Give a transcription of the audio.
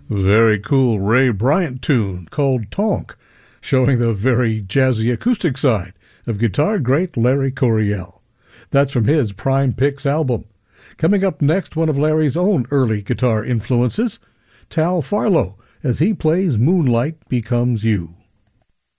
Very cool Ray Bryant tune called Tonk, showing the very jazzy acoustic side of guitar great Larry Coryell. That's from his Prime Picks album. Coming up next, one of Larry's own early guitar influences, Tal Farlow, as he plays Moonlight Becomes You.